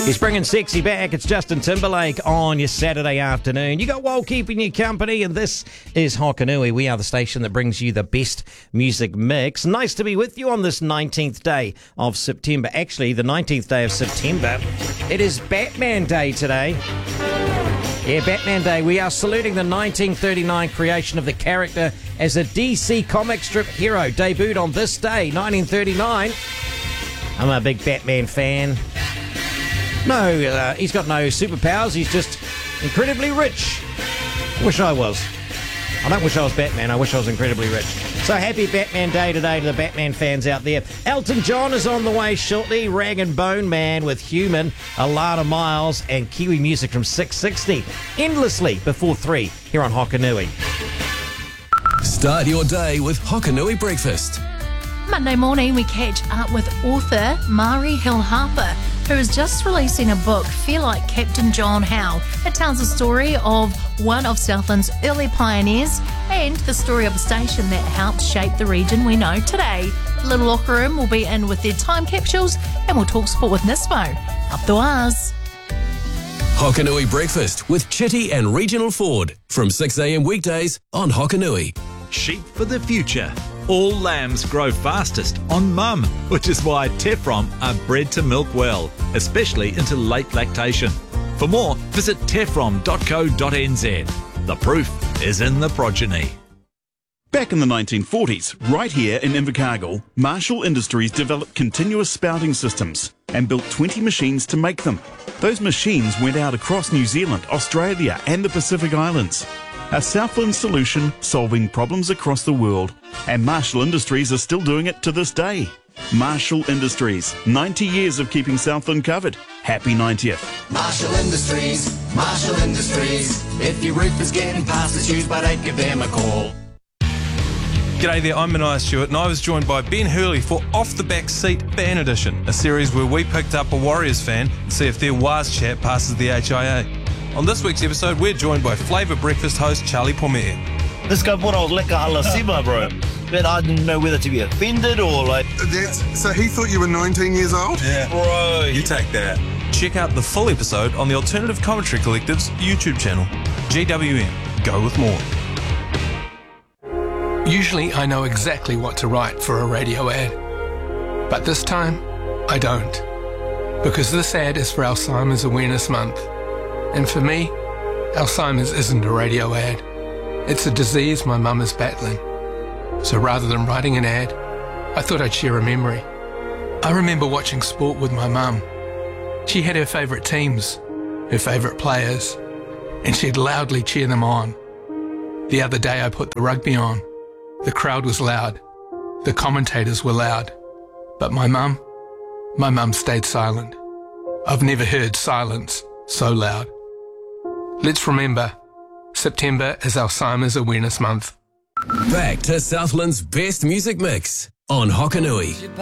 He's bringing sexy back. It's Justin Timberlake on your Saturday afternoon. You got Walt keeping you company, and this is Hokanui. We are the station that brings you the best music mix. Nice to be with you on this 19th day of September. Actually, the 19th day of September. It is Batman Day today. Yeah, Batman Day. We are saluting the 1939 creation of the character as a DC comic strip hero. Debuted on this day, 1939. I'm a big Batman fan. No, he's got no superpowers. He's just incredibly rich. Wish I was. I don't wish I was Batman. I wish I was incredibly rich. So happy Batman Day today to the Batman fans out there. Elton John is on the way shortly. Rag and Bone Man with Human, Alana Miles, and Kiwi music from 660. Endlessly before 3 here on Hokanui. Start your day with Hokanui Breakfast. Monday morning, we catch up with author Mari Hill Harper, who is just releasing a book, Feel Like Captain John Howe. It tells the story of one of Southland's early pioneers and the story of a station that helped shape the region we know today. Little Locker Room will be in with their time capsules, and we'll talk sport with Nismo. Up the wires. Hokanui Breakfast with Chitty and Regional Ford from 6 a.m. weekdays on Hokanui. Sheep for the future. All lambs grow fastest on mum, which is why Tefrom are bred to milk well, especially into late lactation. For more, visit tefrom.co.nz. The proof is in the progeny. Back in the 1940s, right here in Invercargill, Marshall Industries developed continuous spouting systems and built 20 machines to make them. Those machines went out across New Zealand, Australia and the Pacific Islands. A Southland solution solving problems across the world. And Marshall Industries are still doing it to this day. Marshall Industries, 90 years of keeping Southland covered. Happy 90th. Marshall Industries, Marshall Industries. If your roof is getting past its use by date, give them a call. G'day there, I'm Mania Stewart, and I was joined by Ben Hurley for Off the Back Seat Fan Edition, a series where we picked up a Warriors fan and see if their Wars chat passes the HIA. On this week's episode, we're joined by Flavour Breakfast host Charlie Pomea. This guy brought out lekker halasima, bro. But I didn't know whether to be offended or like... So he thought you were 19 years old? Yeah. Bro. You take that. Check out the full episode on the Alternative Commentary Collective's YouTube channel. GWM. Go with more. Usually I know exactly what to write for a radio ad. But this time, I don't. Because this ad is for Alzheimer's Awareness Month. And for me, Alzheimer's isn't a radio ad. It's a disease my mum is battling. So rather than writing an ad, I thought I'd share a memory. I remember watching sport with my mum. She had her favourite teams, her favourite players, and she'd loudly cheer them on. The other day I put the rugby on. The crowd was loud. The commentators were loud. But my mum stayed silent. I've never heard silence so loud. Let's remember, September is Alzheimer's Awareness Month. Back to Southland's best music mix on Hokanui.